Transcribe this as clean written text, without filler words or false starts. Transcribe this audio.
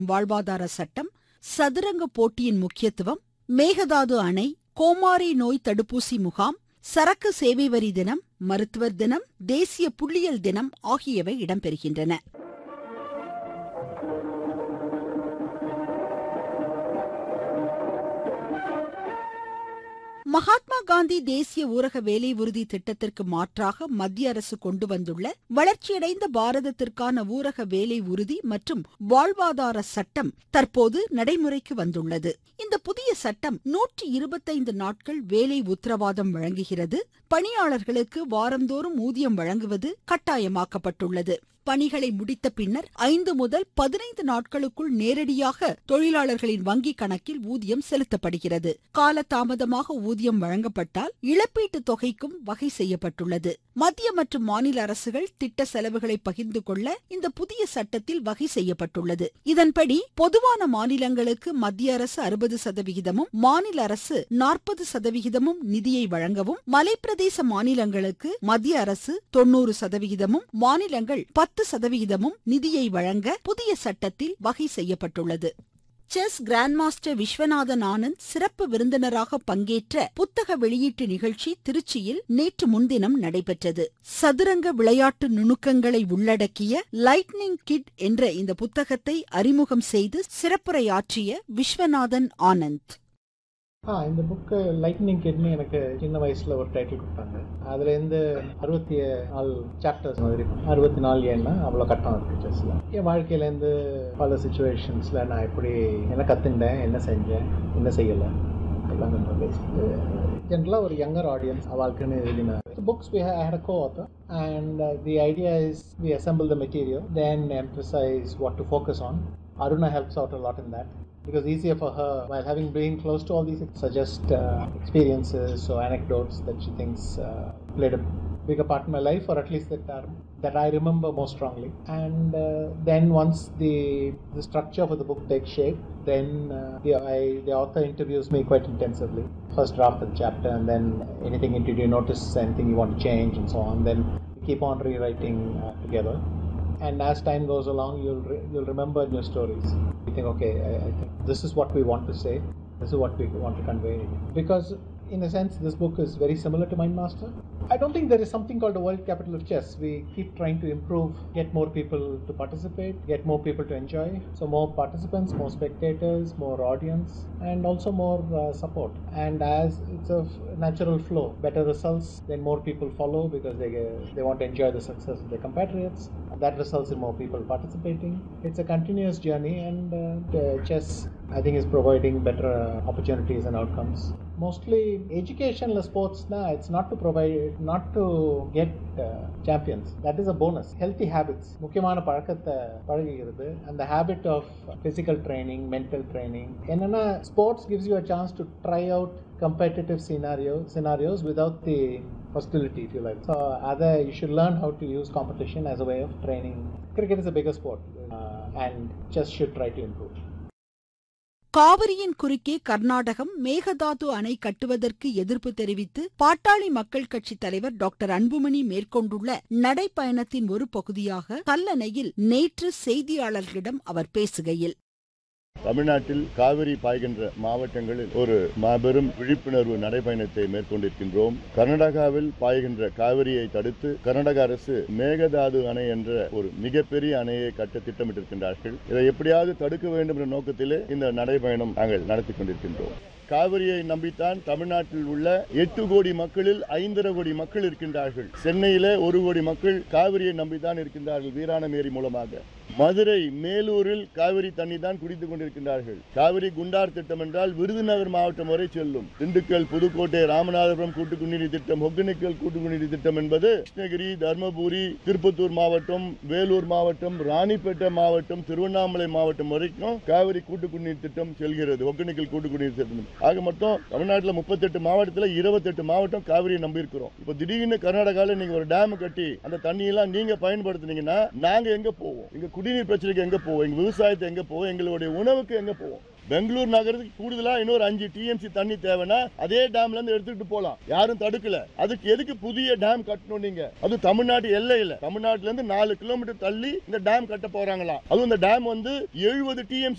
வாழ்வாதார சட்டம், சதுரங்க போட்டியின் முக்கியத்துவம், மேகதாது அணை, கோமாரி நோய் தடுப்பூசி முகாம், சரக்கு சேவை வரி தினம், மருத்துவர் தினம், தேசிய புள்ளியியல் தினம் ஆகியவை இடம்பெறுகின்றன. மகாத்மா காந்தி தேசிய ஊரக வேலை உறுதி திட்டத்திற்கு மாற்றாக மத்திய அரசு கொண்டு வந்துள்ள வளர்ச்சியடைந்த பாரதத்திற்கான ஊரக வேலை உறுதி மற்றும் வாழ்வாதார சட்டம் தற்போது நடைமுறைக்கு வந்துள்ளது. இந்த புதிய சட்டம் 125 நாட்கள் வேலை உத்தரவாதம் வழங்குகிறது. பணியாளர்களுக்கு வாரந்தோறும் ஊதியம் வழங்குவது கட்டாயமாக்கப்பட்டுள்ளது. பணிகளை முடித்த பின்னர் 5 முதல் 15 நாட்களுக்குள் நேரடியாக தொழிலாளர்களின் வங்கி கணக்கில் ஊதியம் செலுத்தப்படுகிறது. காலதாமதமாக ஊதியம் வழங்கப்பட்டால் இழப்பீட்டு தொகைக்கும் வகை செய்யப்பட்டுள்ளது. மத்திய மற்றும் மாநில அரசுகள் திட்ட செலவுகளை பகிர்ந்து கொள்ள இந்த புதிய சட்டத்தில் வகை செய்யப்பட்டுள்ளது. இதன்படி பொதுவான மாநிலங்களுக்கு மத்திய அரசு 60%, மாநில அரசு 40% நிதியை வழங்கவும், மலைப்பிரதேச மாநிலங்களுக்கு மத்திய அரசு 90%, மாநிலங்கள் 10% நிதியை வழங்க புதிய சட்டத்தில் வகை செய்யப்பட்டுள்ளது. Chess grand master Viswanathan Anand சிறப்பு விருந்தினராக பங்கேற்ற புத்தக வெளியீட்டு நிகழ்ச்சி திருச்சியில் நேற்று முன்தினம் நடைபெற்றது. சதுரங்க விளையாட்டு நுணுக்கங்களை உள்ளடக்கிய லைட்னிங் கிட் என்ற இந்த புத்தகத்தை அறிமுகம் செய்து சிறப்புரையாற்றிய விஸ்வநாதன் ஆனந்த், இந்த புக்கு லைட்னிங் கிட்னு எனக்கு சின்ன வயசில் ஒரு டைட்டில் கொடுத்தாங்க. அதுலேருந்து 64 சாப்டர்ஸ் மாதிரி, 64 ஏன்னா அவ்வளோ கட்டம் இருக்குது செஸ்ஸில். என் வாழ்க்கையிலேருந்து பல சுச்சுவேஷன்ஸில் நான் எப்படி என்ன கற்றுண்டேன், என்ன செஞ்சேன், என்ன செய்யலை எல்லாம் நம்ம பேசிட்டு ஜென்ரலாக ஒரு யங்கர் ஆடியன்ஸ் அவளுக்குன்னு எழுதின books. I had a co-author, and the idea is we assemble the material, then emphasize what to focus on. Aruna helps out a lot in that, because easier for her, while having been close to all these, suggest experiences or anecdotes that she thinks played a bigger part in my life, or at least that I remember more strongly. And then once the structure for the book takes shape, then the author interviews me quite intensively. First draft of the chapter, and then anything did you notice anything you want to change, and so on. Then we keep on rewriting together. And as time goes along, you'll remember new stories. You think, okay, I think this is what we want to say. This is what we want to convey. Because in a sense, this book is very similar to Mindmaster. I don't think there is something called the world capital of chess. We keep trying to improve, get more people to participate, get more people to enjoy. So more participants, more spectators, more audience, and also more support. And as it's a natural flow, better results, then more people follow because they want to enjoy the success of their compatriots. That results in more people participating. It's a continuous journey, and chess, I think, is providing better opportunities and outcomes. Mostly educational sports, it's not to get champions. That is a bonus. Healthy habits, முக்கியமான பழக்கத்தை பழகுகிறது. And the habit of physical training, mental training. என்னன்னா, sports gives you a chance to try out competitive scenarios without the hostility, if you like. So you should learn how to use competition as a way of training. Cricket is a bigger sport, and chess should try to improve. காவிரியின் குறுக்கே கர்நாடகம் மேகதாது அணை கட்டுவதற்கு எதிர்ப்பு தெரிவித்து பாட்டாளி மக்கள் கட்சி தலைவர் doctor Anbumani மேற்கொண்டுள்ள நடைப்பயணத்தின் ஒரு பகுதியாக கல்லணையில் நேற்று செய்தியாளர்களிடம் அவர் பேசுகையில், தமிழ்நாட்டில் காவிரி பாய்கின்ற மாவட்டங்களில் ஒரு மாபெரும் விழிப்புணர்வு நடைபயணத்தை மேற்கொண்டிருக்கின்றோம். கர்நாடகாவில் பாய்கின்ற காவிரியை தடுத்து கர்நாடக அரசு மேகதாது அணை என்ற ஒரு மிகப்பெரிய அணையை கட்ட திட்டமிட்டிருக்கின்றார்கள். இதை எப்படியாவது தடுக்க வேண்டும் என்ற நோக்கத்திலே இந்த நடைபயணம் நாங்கள் நடத்தி கொண்டிருக்கின்றோம். காவிரியை நம்பித்தான் தமிழ்நாட்டில் உள்ள 8 கோடி மக்களில் 5.5 கோடி மக்கள் இருக்கின்றார்கள். சென்னையில 1 கோடி மக்கள் காவிரியை நம்பித்தான் இருக்கின்றார்கள். வீராணம் ஏரி மூலமாக மதுரை மேலூரில் காவிரி தண்ணி தான் குடித்துக் கொண்டிருக்கின்றார்கள். காவிரி குண்டார் திட்டம் என்றால் விருதுநகர் மாவட்டம் வரை செல்லும். திண்டுக்கல், புதுக்கோட்டை, ராமநாதபுரம் கூட்டுக்குடிநீர் திட்டம், ஒகேனக்கல் கூட்டுக்குடிநீர் திட்டம் என்பது கிருஷ்ணகிரி, தர்மபுரி, திருப்பத்தூர் மாவட்டம், வேலூர் மாவட்டம், ராணிப்பேட்டை மாவட்டம், திருவண்ணாமலை மாவட்டம் வரைக்கும் காவிரி கூட்டுக்குடிநீர் திட்டம் செல்கிறது. ஒகேனக்கல் கூட்டுக்குடிநீர் திட்டம். ஆக மொத்தம் தமிழ்நாட்டில் 38 மாவட்டத்தில் 28 மாவட்டம் காவிரியை நம்பி இருக்கிறோம். இப்ப திடீர்னு கர்நாடகாவில் நீங்க ஒரு டேம் கட்டி அந்த தண்ணியெல்லாம் நீங்க பயன்படுத்தினீங்கன்னா நாங்க எங்க போவோம்? எங்க குடிநீர் பிரச்சனைக்கு எங்க போவோம்? எங்க விவசாயத்தை எங்க போவோம்? எங்களுடைய உணவுக்கு எங்க போவோம்? பெங்களூர் நகரத்துக்கு கூடுதலா இன்னொரு 5 TMC தண்ணி தேவைன்னா அதே டேம்ல இருந்து எடுத்துட்டு போலாம், யாரும் தடுக்கல. அதுக்கு எதுக்கு புதிய டேம் கட்டணும் நீங்க? அது தமிழ்நாடு எல்லையில, தமிழ்நாட்டுல இருந்து 4 கிலோமீட்டர் தள்ளி இந்த டேம் கட்ட போறாங்களாம். அதுவும் இந்த டேம் 70 TMC